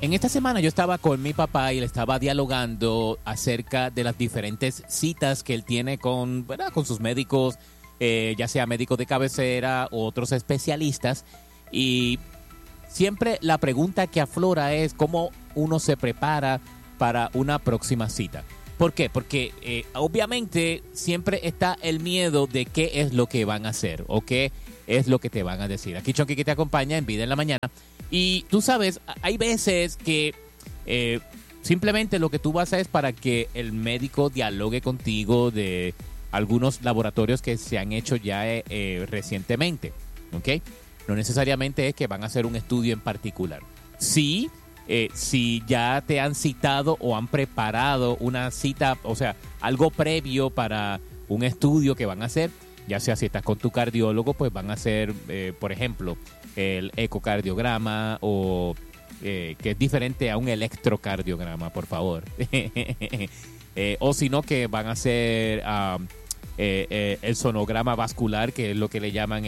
En esta semana yo estaba con mi papá y le estaba dialogando acerca de las diferentes citas que él tiene con, ¿verdad?, con sus médicos, ya sea médicos de cabecera u otros especialistas. Y siempre la pregunta que aflora es cómo uno se prepara para una próxima cita. ¿Por qué? Porque obviamente siempre está el miedo de qué es lo que van a hacer o qué es lo que te van a decir. Aquí Chonky, que te acompaña en Vida en la Mañana. Y tú sabes, hay veces que simplemente lo que tú vas a es para que el médico dialogue contigo de algunos laboratorios que se han hecho ya recientemente, ¿ok? No necesariamente es que van a hacer un estudio en particular. Sí, si ya te han citado o han preparado una cita, o sea, algo previo para un estudio que van a hacer, ya sea si estás con tu cardiólogo, pues van a hacer, por ejemplo, el ecocardiograma o que es diferente a un electrocardiograma, por favor. O si no, que van a hacer el sonograma vascular, que es lo que le llaman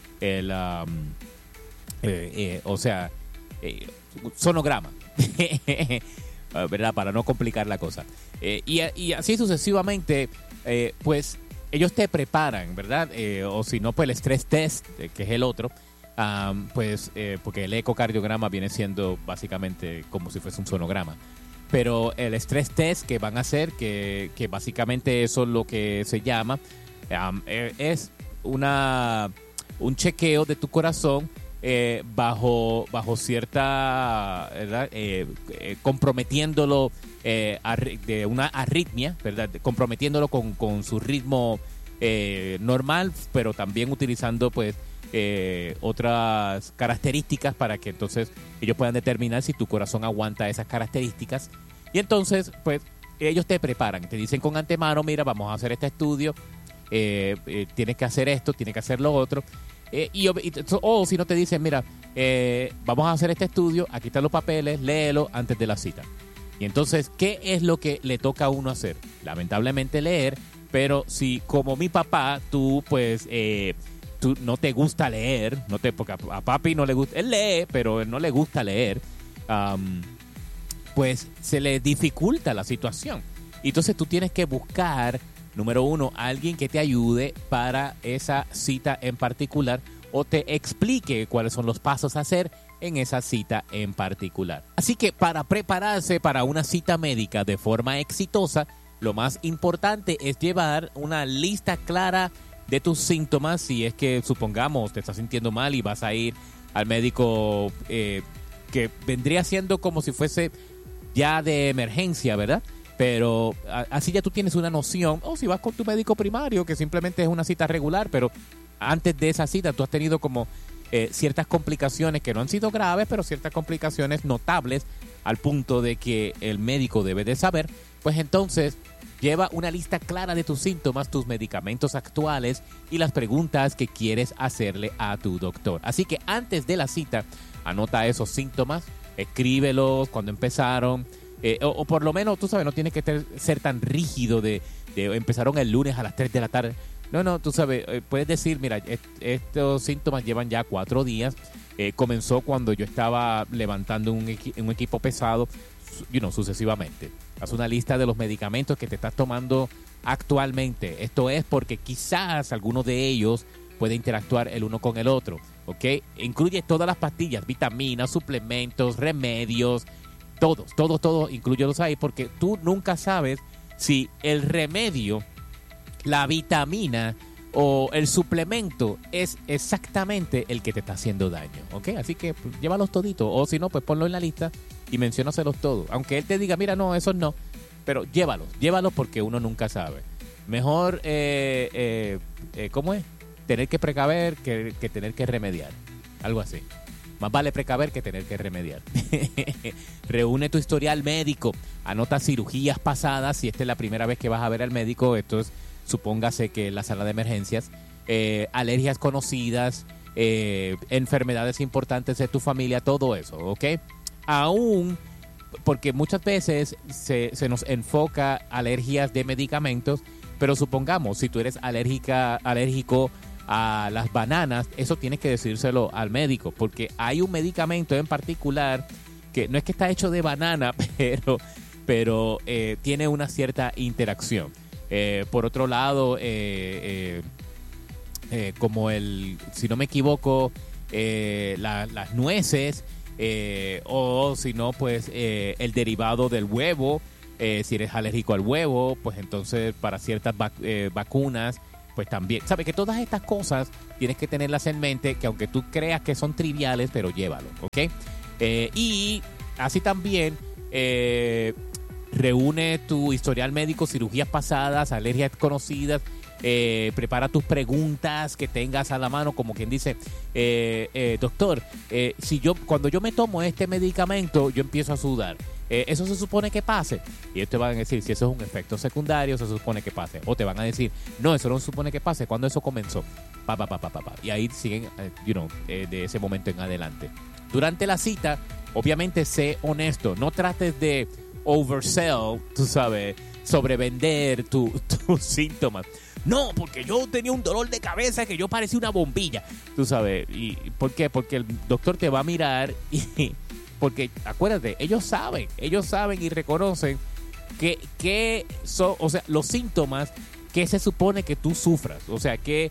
sonograma, ¿verdad? Para no complicar la cosa. Y así sucesivamente, pues ellos te preparan, ¿verdad? O si no, pues el stress test, que es el otro, porque el ecocardiograma viene siendo básicamente como si fuese un sonograma. Pero el stress test que van a hacer, que básicamente eso es lo que se llama, es un chequeo de tu corazón bajo cierta, ¿verdad? Comprometiéndolo de una arritmia, ¿verdad? Comprometiéndolo con su ritmo normal, pero también utilizando pues otras características para que entonces ellos puedan determinar si tu corazón aguanta esas características. Y entonces pues ellos te preparan, te dicen con antemano, mira, vamos a hacer este estudio, tienes que hacer esto, tienes que hacer lo otro. O si no te dicen, mira, vamos a hacer este estudio, aquí están los papeles, léelo antes de la cita. Y entonces, ¿qué es lo que le toca a uno hacer? Lamentablemente leer, pero si como mi papá, tú pues tú no te gusta leer, porque a papi no le gusta, él lee, pero no le gusta leer, pues se le dificulta la situación. Y entonces tú tienes que buscar, número uno, alguien que te ayude para esa cita en particular o te explique cuáles son los pasos a hacer en esa cita en particular. Así que para prepararse para una cita médica de forma exitosa, lo más importante es llevar una lista clara de tus síntomas. Si es que, supongamos, te estás sintiendo mal y vas a ir al médico que vendría siendo como si fuese ya de emergencia, ¿verdad? Pero así ya tú tienes una noción. O si vas con tu médico primario, que simplemente es una cita regular, pero antes de esa cita tú has tenido como ciertas complicaciones que no han sido graves, pero ciertas complicaciones notables al punto de que el médico debe de saber, pues entonces lleva una lista clara de tus síntomas, tus medicamentos actuales y las preguntas que quieres hacerle a tu doctor. Así que antes de la cita, anota esos síntomas, escríbelos cuando empezaron, o por lo menos, tú sabes, no tienes que ser tan rígido de empezaron el lunes a las 3 de la tarde. No, tú sabes, puedes decir, mira, estos síntomas llevan ya 4 días. Comenzó cuando yo estaba levantando un equipo pesado, sucesivamente. Haz una lista de los medicamentos que te estás tomando actualmente. Esto es porque quizás alguno de ellos puede interactuar el uno con el otro, ¿ok? Incluye todas las pastillas, vitaminas, suplementos, remedios, todos, inclúyelos ahí, porque tú nunca sabes si el remedio, la vitamina o el suplemento es exactamente el que te está haciendo daño, ¿ok? Así que pues, llévalos toditos, o si no, pues ponlo en la lista y menciónaselos todos. Aunque él te diga, mira, no, esos no, pero llévalos porque uno nunca sabe. Mejor, ¿cómo es? Tener que precaver que tener que remediar, algo así. Más vale precaver que tener que remediar. Reúne tu historial médico, anota cirugías pasadas, si esta es la primera vez que vas a ver al médico, esto es, supóngase que en la sala de emergencias, alergias conocidas, enfermedades importantes de tu familia, todo eso, ¿ok? Aún, porque muchas veces se nos enfoca alergias de medicamentos, pero supongamos, si tú eres alérgico a las bananas, eso tienes que decírselo al médico, porque hay un medicamento en particular que no es que está hecho de banana, pero tiene una cierta interacción. Por otro lado, como si no me equivoco, las nueces, o si no, pues el derivado del huevo. Si eres alérgico al huevo, pues entonces para ciertas vacunas, pues también. Sabes que todas estas cosas tienes que tenerlas en mente, que aunque tú creas que son triviales, pero llévalo, ¿ok? Y así también reúne tu historial médico, cirugías pasadas, alergias conocidas. Prepara tus preguntas que tengas a la mano, como quien dice, doctor, cuando yo me tomo este medicamento, yo empiezo a sudar. ¿Eso se supone que pase? Y ellos te van a decir, si eso es un efecto secundario, se supone que pase. O te van a decir, no, eso no se supone que pase. ¿Cuándo eso comenzó? Y ahí siguen, de ese momento en adelante. Durante la cita, obviamente, sé honesto. No trates de oversell, tú sabes, sobrevender tus síntomas. No, porque yo tenía un dolor de cabeza que yo parecía una bombilla. Tú sabes, ¿y por qué? Porque el doctor te va a mirar y... Porque, acuérdate, ellos saben y reconocen que son, o sea, los síntomas que se supone que tú sufras. O sea, que,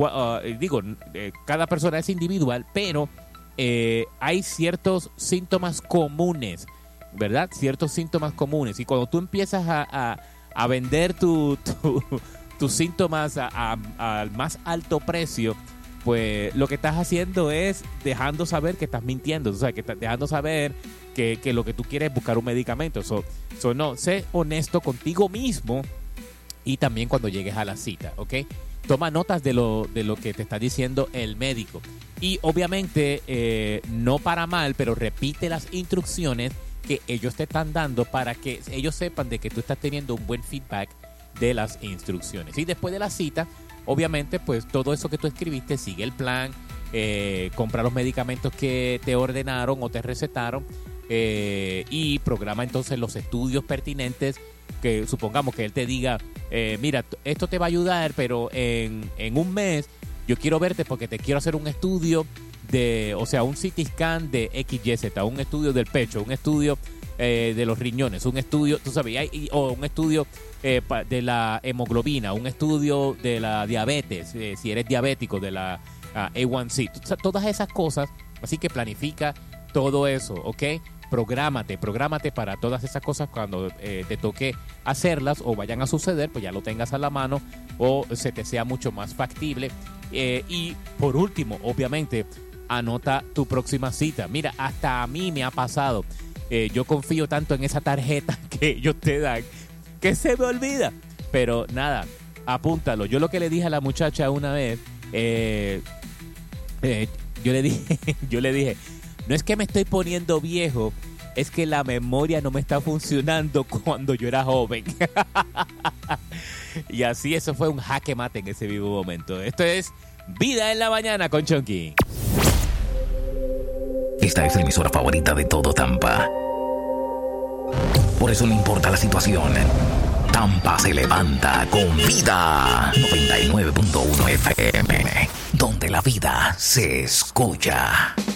cada persona es individual, pero hay ciertos síntomas comunes, ¿verdad? Ciertos síntomas comunes. Y cuando tú empiezas a vender tus síntomas al más alto precio, pues lo que estás haciendo es dejando saber que estás mintiendo, o sea, que estás dejando saber que lo que tú quieres es buscar un medicamento. No, sé honesto contigo mismo y también cuando llegues a la cita, ¿ok? Toma notas de lo que te está diciendo el médico. Y obviamente, no para mal, pero repite las instrucciones que ellos te están dando para que ellos sepan de que tú estás teniendo un buen feedback de las instrucciones. Y después de la cita, obviamente, pues todo eso que tú escribiste, sigue el plan, compra los medicamentos que te ordenaron o te recetaron, y programa entonces los estudios pertinentes, que supongamos que él te diga, mira, esto te va a ayudar, pero en un mes yo quiero verte porque te quiero hacer un estudio un CT scan de XYZ, un estudio del pecho, un estudio de los riñones, un estudio, tú sabes, o un estudio de la hemoglobina, un estudio de la diabetes, si eres diabético, de la A1C, todas esas cosas. Así que planifica todo eso, ¿ok? Prográmate para todas esas cosas cuando te toque hacerlas o vayan a suceder, pues ya lo tengas a la mano o se te sea mucho más factible. Y por último, obviamente, anota tu próxima cita. Mira, hasta a mí me ha pasado. Yo confío tanto en esa tarjeta que ellos te dan que se me olvida. Pero nada, apúntalo. Yo lo que le dije a la muchacha una vez, yo le dije, no es que me estoy poniendo viejo, es que la memoria no me está funcionando cuando yo era joven. Y así, eso fue un jaque mate en ese vivo momento. Esto es Vida en la Mañana con Chunky. Esta es la emisora favorita de todo Tampa. Por eso no importa la situación, Tampa se levanta con Vida 99.1 FM, donde la vida se escucha.